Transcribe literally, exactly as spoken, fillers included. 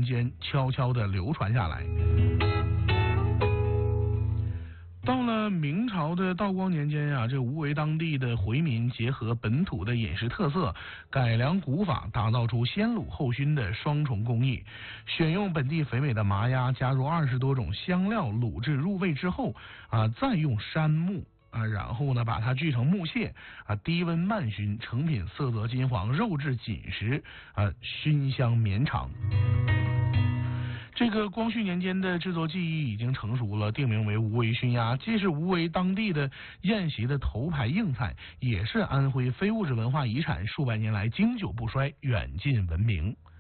间悄悄地流传下来。到了明朝的道光年间啊，这无为当地的回民结合本土的饮食特色，改良古法，打造出先卤后熏的双重工艺。选用本地肥美的麻鸭，加入二十多种香料，卤制入味之后啊，再用杉木啊，然后呢把它锯成木屑啊，低温慢熏，成品色泽金黄，肉质紧实啊，熏香绵长。这个光绪年间的制作技艺已经成熟了，定名为无为熏鸭，既是无为当地的宴席的头牌硬菜，也是安徽非物质文化遗产，数百年来经久不衰，远近闻名。